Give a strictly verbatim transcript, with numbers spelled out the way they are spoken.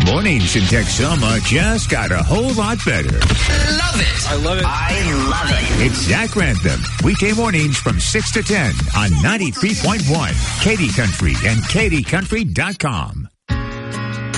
Mornings in Texoma just got a whole lot better. Love it. I love it. I love it. It's Zach Rantham. Weekday mornings from six to ten on ninety-three point one Katy Country and Katy Country dot com.